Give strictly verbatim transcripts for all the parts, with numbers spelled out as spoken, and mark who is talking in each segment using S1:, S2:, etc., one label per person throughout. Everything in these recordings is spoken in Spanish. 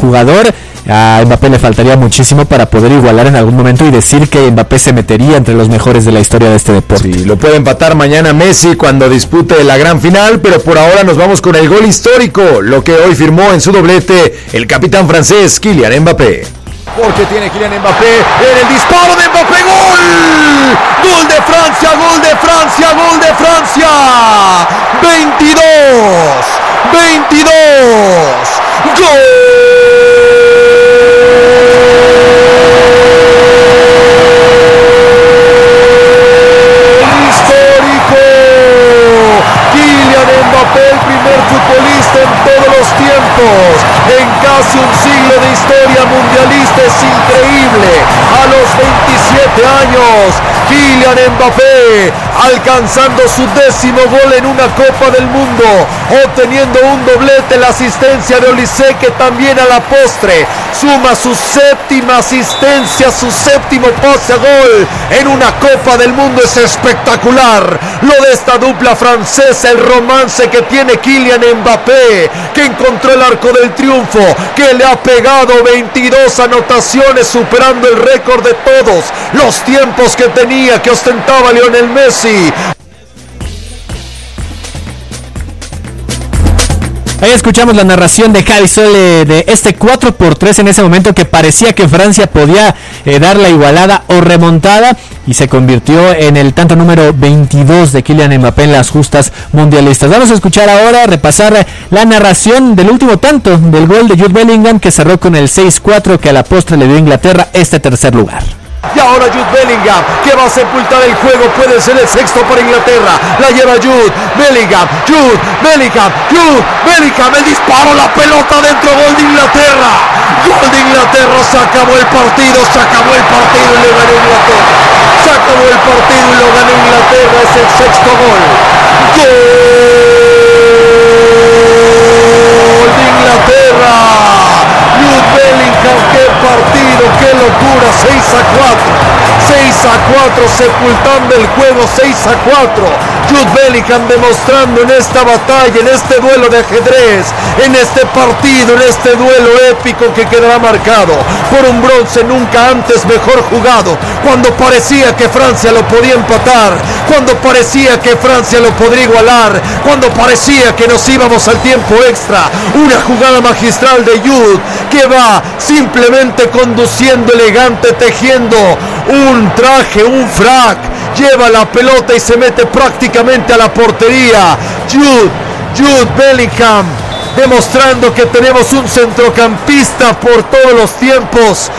S1: jugador. A Mbappé le faltaría muchísimo para poder igualar en algún momento y decir que Mbappé se metería entre los mejores de la historia de este deporte.
S2: Sí, lo puede empatar mañana Messi cuando dispute la gran final, pero por ahora nos vamos con el gol histórico, lo que hoy firmó en su doblete el capitán francés Kylian Mbappé. Porque tiene Kylian Mbappé en el disparo de Mbappé, ¡gol! ¡Gol de Francia, gol de Francia, gol de Francia! veintidós, veintidós, ¡gol! El primer futbolista en todos los tiempos, en casi un siglo de historia mundialista, es increíble. A los veintisiete años, Kylian Mbappé alcanzando su décimo gol en una Copa del Mundo, obteniendo un doblete, la asistencia de Olise, que también a la postre suma su séptima asistencia, su séptimo pase a gol en una Copa del Mundo. Es espectacular lo de esta dupla francesa, el romance que tiene Kylian Mbappé, que encontró el arco del triunfo, que le ha pegado veintidós anotaciones, superando el récord de todos los tiempos que tenía, que ostentaba Lionel Messi.
S1: Ahí escuchamos la narración de Javi Sole de este cuatro por tres en ese momento que parecía que Francia podía eh, dar la igualada o remontada, y se convirtió en el tanto número veintidós de Kylian Mbappé en las justas mundialistas. Vamos a escuchar ahora, repasar la narración del último tanto del gol de Jude Bellingham, que cerró con el seis cuatro, que a la postre le dio a Inglaterra este tercer lugar.
S2: Y ahora Jude Bellingham, que va a sepultar el juego, puede ser el sexto para Inglaterra. La lleva Jude Bellingham, Jude Bellingham, Jude Bellingham, el disparo, la pelota dentro, gol de Inglaterra. Gol de Inglaterra, se acabó el partido, se acabó el partido y lo ganó Inglaterra. Se acabó el partido y lo ganó Inglaterra, es el sexto gol. Gol de Inglaterra. Jude Bellingham, qué partido, qué locura, seis a cuatro, seis a cuatro, sepultando el juego, seis a cuatro. Jude Bellingham demostrando en esta batalla, en este duelo de ajedrez, en este partido, en este duelo épico que quedará marcado por un bronce nunca antes mejor jugado, cuando parecía que Francia lo podía empatar, cuando parecía que Francia lo podría igualar, cuando parecía que nos íbamos al tiempo extra. Una jugada magistral de Jude, que va simplemente conduciendo elegante, tejiendo un traje, un frac, lleva la pelota y se mete prácticamente a la portería. Jude, Jude Bellingham, demostrando que tenemos un centrocampista por todos los tiempos.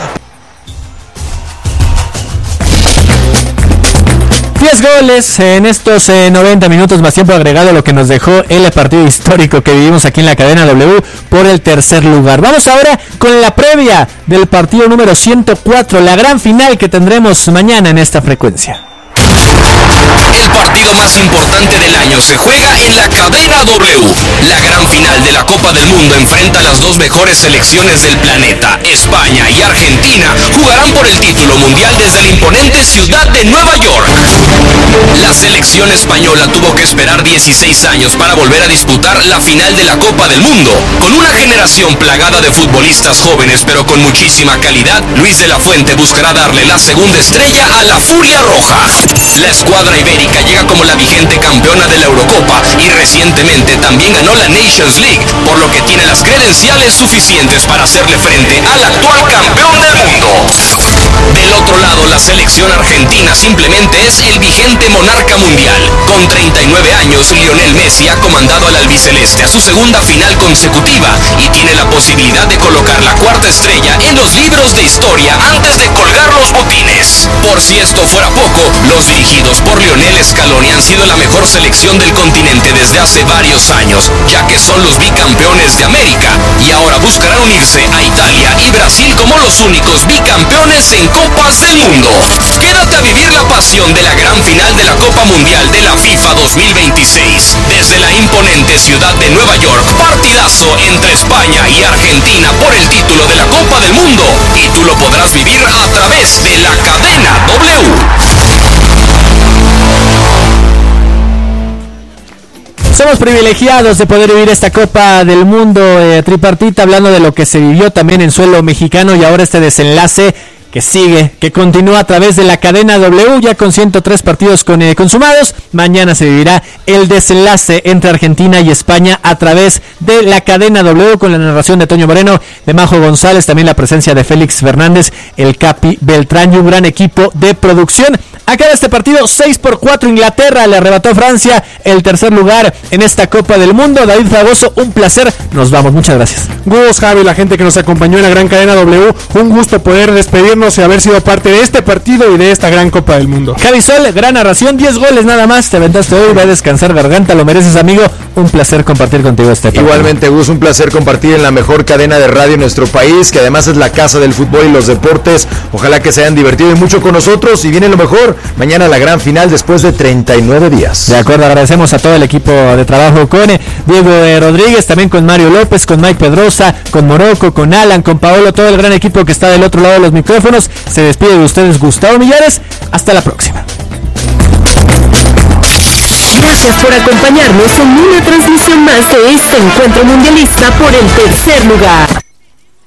S1: diez goles en estos eh, noventa minutos más tiempo agregado, lo que nos dejó el partido histórico que vivimos aquí en la cadena W por el tercer lugar. Vamos ahora con la previa del partido número ciento cuatro, la gran final que tendremos mañana en esta frecuencia.
S3: El partido más importante del año se juega en la cadena W. La gran final de la Copa del Mundo enfrenta a las dos mejores selecciones del planeta. España y Argentina jugarán por el título mundial desde la imponente ciudad de Nueva York. La selección española tuvo que esperar dieciséis años para volver a disputar la final de la Copa del Mundo. Con una generación plagada de futbolistas jóvenes pero con muchísima calidad, Luis de la Fuente buscará darle la segunda estrella a la Furia Roja. La escuadra ibérica llega como la vigente campeona de la Eurocopa y recientemente también ganó la Nations League, por lo que tiene las credenciales suficientes para hacerle frente al actual campeón del mundo. Del otro lado, la selección argentina simplemente es el vigente monarca mundial. Con treinta y nueve años, Lionel Messi ha comandado al albiceleste a su segunda final consecutiva y tiene la posibilidad de colocar la cuarta estrella en los libros de historia antes de colgar los botines. Por si esto fuera poco, los dirigidos por Lionel Scaloni han sido la mejor selección del continente desde hace varios años, ya que son los bicampeones de América y ahora buscarán unirse a Italia y Brasil como los únicos bicampeones en Copas del Mundo. Quédate a vivir la pasión de la gran final de la Copa Mundial de la FIFA dos mil veintiséis. Desde la imponente ciudad de Nueva York, partidazo entre España y Argentina por el título de la Copa del Mundo. Y tú lo podrás vivir a través de la cadena W.
S1: somos privilegiados de poder vivir esta Copa del Mundo eh, tripartita, hablando de lo que se vivió también en suelo mexicano y ahora este desenlace que sigue, que continúa a través de la cadena W, ya con ciento tres partidos con, eh, consumados. Mañana se vivirá el desenlace entre Argentina y España a través de la cadena W, con la narración de Toño Moreno, de Majo González, también la presencia de Félix Fernández, el Capi Beltrán y un gran equipo de producción. Acaba este partido, seis por cuatro, Inglaterra le arrebató a Francia el tercer lugar en esta Copa del Mundo. David Fragoso, un placer, nos vamos, muchas gracias.
S4: Gus, Javi, la gente que nos acompañó en la gran cadena W, un gusto poder despedirnos y haber sido parte de este partido y de esta gran Copa del Mundo.
S1: Javi Sol, gran narración, diez goles nada más, te aventaste hoy, va a descansar garganta, lo mereces, amigo, un placer compartir contigo este partido.
S2: Igualmente, Gus, un placer compartir en la mejor cadena de radio en nuestro país, que además es la casa del fútbol y los deportes. Ojalá que se hayan divertido y mucho con nosotros, y viene lo mejor, mañana la gran final después de treinta y nueve días.
S1: De acuerdo, agradecemos a todo el equipo de trabajo, con eh, Diego eh, Rodríguez, también con Mario López, con Mike Pedrosa, con Morocco, con Alan, con Paolo, todo el gran equipo que está del otro lado de los micrófonos. Se despide de ustedes Gustavo Millares, hasta la próxima.
S5: Gracias por acompañarnos en una transmisión más de este encuentro mundialista por el tercer lugar.